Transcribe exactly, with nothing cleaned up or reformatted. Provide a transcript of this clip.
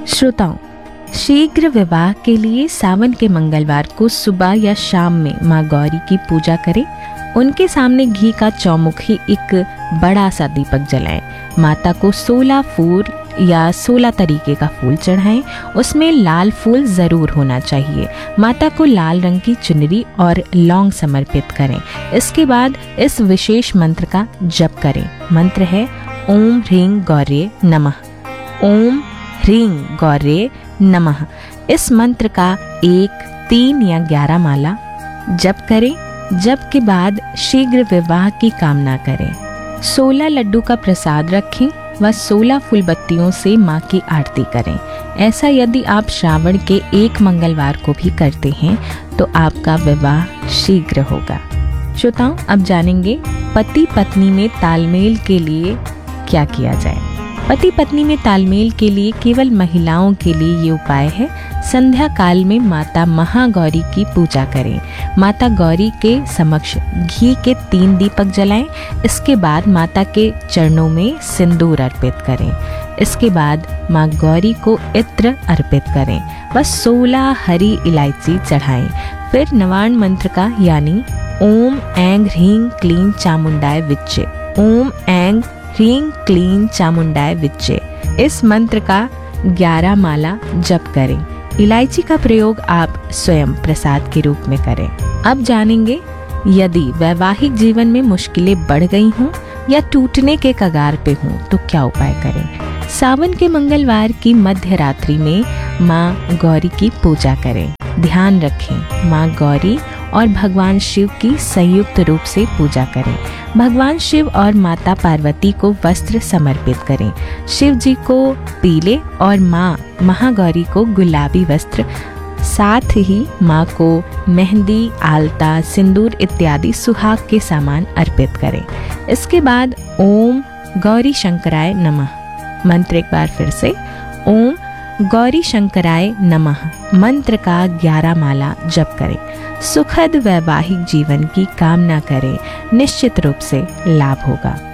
श्रोताओं, शीघ्र विवाह के लिए सावन के मंगलवार को सुबह या शाम में माँ गौरी की पूजा करें। उनके सामने घी का चौमुखी एक बड़ा सा दीपक जलाएं। माता को सोलह फूल या सोलह तरीके का फूल चढ़ाएं। उसमें लाल फूल जरूर होना चाहिए। माता को लाल रंग की चुनरी और लौंग समर्पित करें। इसके बाद इस विशेष मंत्र का जप करें। मंत्र है ओम ह्रीं गौर्ये नमः। ओम ह्रीं गौर्ये नमः। इस मंत्र का एक, तीन या ग्यारह माला जप करें। जप के बाद शीघ्र विवाह की कामना करें। सोलह लड्डू का प्रसाद रखें व सोलह फूल बत्तियों से माँ की आरती करें। ऐसा यदि आप श्रावण के एक मंगलवार को भी करते हैं तो आपका विवाह शीघ्र होगा। श्रोताओं, अब जानेंगे पति पत्नी में तालमेल के लिए क्या किया जाए। पति पत्नी में तालमेल के लिए केवल महिलाओं के लिए ये उपाय है। संध्या काल में माता महागौरी की पूजा करें। माता गौरी के समक्ष घी के तीन दीपक जलाएं। इसके बाद माता के चरणों में सिंदूर अर्पित करें। इसके बाद माँ गौरी को इत्र अर्पित करें। बस सोलह हरी इलायची चढ़ाएं। फिर नवार्ण मंत्र का यानी ओम ऐं ह्रीं क्लीं चामुंडाय विच्चे, ओम ऐं ह्रीं क्लीं चामुंडाय विच्चे, इस मंत्र का ग्यारह माला जप करें। इलायची का प्रयोग आप स्वयं प्रसाद के रूप में करें। अब जानेंगे यदि वैवाहिक जीवन में मुश्किलें बढ़ गई हों या टूटने के कगार पे हों तो क्या उपाय करें। सावन के मंगलवार की मध्य रात्रि में माँ गौरी की पूजा करें। ध्यान रखें, माँ गौरी और भगवान शिव की संयुक्त रूप से पूजा करें। भगवान शिव और माता पार्वती को वस्त्र समर्पित करें। शिव जी को पीले और माँ महागौरी को गुलाबी वस्त्र, साथ ही माँ को मेहंदी, आलता, सिंदूर इत्यादि सुहाग के सामान अर्पित करें। इसके बाद ओम गौरी शंकराय नमः मंत्र एक बार फिर से ओम गौरी शंकराय नमः मंत्र का ग्यारह माला जप करें। सुखद वैवाहिक जीवन की कामना करें। निश्चित रूप से लाभ होगा।